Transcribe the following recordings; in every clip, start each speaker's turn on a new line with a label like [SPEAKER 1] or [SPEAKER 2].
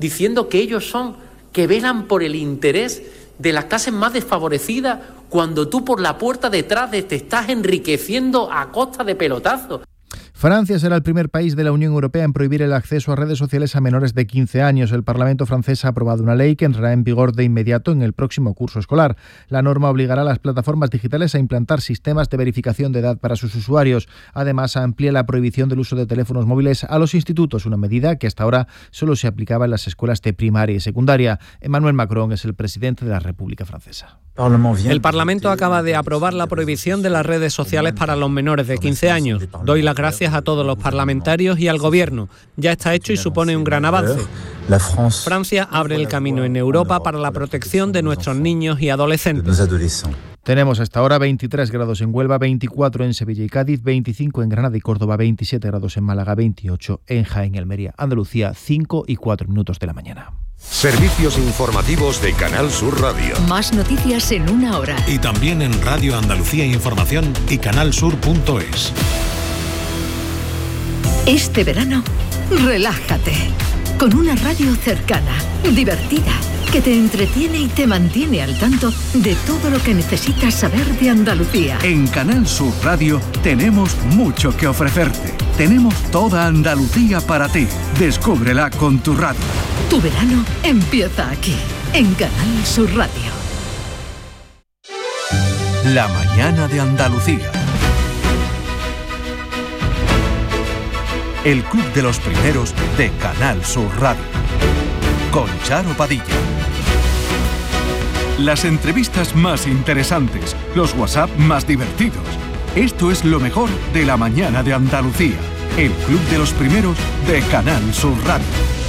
[SPEAKER 1] diciendo que ellos son, que velan por el interés de las clases más desfavorecidas, cuando tú por la puerta detrás te estás enriqueciendo a costa de pelotazos.
[SPEAKER 2] Francia será el primer país de la Unión Europea en prohibir el acceso a redes sociales a menores de 15 años. El Parlamento francés ha aprobado una ley que entrará en vigor de inmediato en el próximo curso escolar. La norma obligará a las plataformas digitales a implantar sistemas de verificación de edad para sus usuarios. Además, amplía la prohibición del uso de teléfonos móviles a los institutos, una medida que hasta ahora solo se aplicaba en las escuelas de primaria y secundaria. Emmanuel Macron es el presidente de la República Francesa.
[SPEAKER 3] El Parlamento acaba de aprobar la prohibición de las redes sociales para los menores de 15 años. Doy las gracias a todos los parlamentarios y al Gobierno. Ya está hecho y supone un gran avance. Francia abre el camino en Europa para la protección de nuestros niños y adolescentes.
[SPEAKER 2] Tenemos hasta ahora 23 grados en Huelva, 24 en Sevilla y Cádiz, 25 en Granada y Córdoba, 27 grados en Málaga, 28 en Jaén y Almería. Andalucía, 5 y 4 minutos de la mañana.
[SPEAKER 4] Servicios informativos de Canal Sur Radio.
[SPEAKER 5] Más noticias en una hora.
[SPEAKER 6] Y también en Radio Andalucía Información y canalsur.es.
[SPEAKER 5] Este verano, relájate. Con una radio cercana, divertida, que te entretiene y te mantiene al tanto de todo lo que necesitas saber de Andalucía.
[SPEAKER 7] En Canal Sur Radio tenemos mucho que ofrecerte. Tenemos toda Andalucía para ti. Descúbrela con tu radio.
[SPEAKER 5] Tu verano empieza aquí, en Canal Sur Radio.
[SPEAKER 7] La mañana de Andalucía. El Club de los Primeros de Canal Sur Radio. Con Charo Padilla. Las entrevistas más interesantes, los WhatsApp más divertidos. Esto es lo mejor de la mañana de Andalucía. El Club de los Primeros de Canal Sur Radio.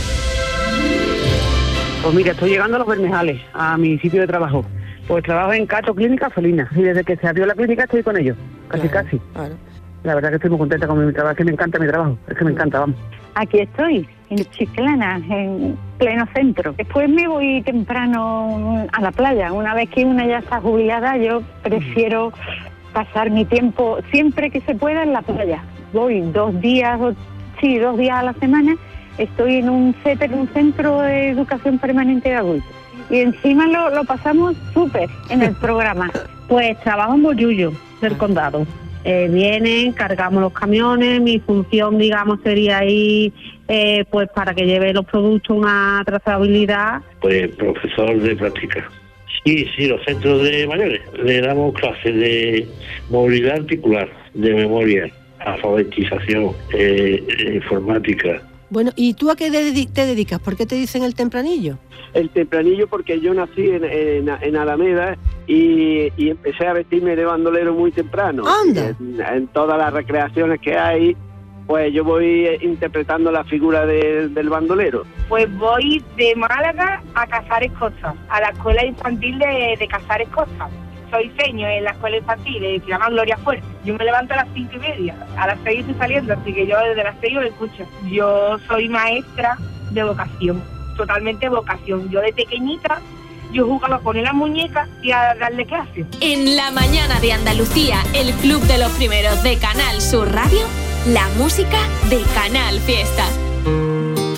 [SPEAKER 8] Pues mira, estoy llegando a Los Bermejales, a mi sitio de trabajo. Pues trabajo en Cato Clínica Felina y desde que se abrió la clínica estoy con ellos, casi. Claro. La verdad que estoy muy contenta con mi trabajo, es que me encanta mi trabajo, es que me encanta, vamos.
[SPEAKER 9] Aquí estoy, en Chiclana, en pleno centro. Después me voy temprano a la playa. Una vez que una ya está jubilada, yo prefiero pasar mi tiempo siempre que se pueda en la playa. Voy 2 días a la semana. Estoy en un CEPER, un centro de educación permanente de adultos. Y encima lo pasamos súper en el programa.
[SPEAKER 10] Pues trabajo en Bollullo, del condado. Vienen, cargamos los camiones, mi función, digamos, sería ahí, pues para que lleve los productos una trazabilidad.
[SPEAKER 11] Pues profesor de práctica. Sí, los centros de mayores. Le damos clases de movilidad articular, de memoria, alfabetización, informática.
[SPEAKER 12] Bueno, ¿y tú a qué te dedicas? ¿Por qué te dicen el tempranillo?
[SPEAKER 13] El tempranillo porque yo nací en Alameda y empecé a vestirme de bandolero muy temprano.
[SPEAKER 12] ¡Anda!
[SPEAKER 13] En todas las recreaciones que hay, pues yo voy interpretando la figura del bandolero.
[SPEAKER 14] Pues voy de Málaga a Casares Costa, a la escuela infantil de Casares Costa. Soy seño en la escuela infantil, se llama Gloria Fuerte. Yo me levanto a las 5:30, a las 6 estoy saliendo, así que yo desde las 6 lo escucho. Yo soy maestra de vocación, totalmente vocación. Yo de pequeñita, yo jugaba con la muñeca y a darle clases.
[SPEAKER 15] En la mañana de Andalucía, el Club de los Primeros de Canal Sur Radio, la música de Canal Fiesta.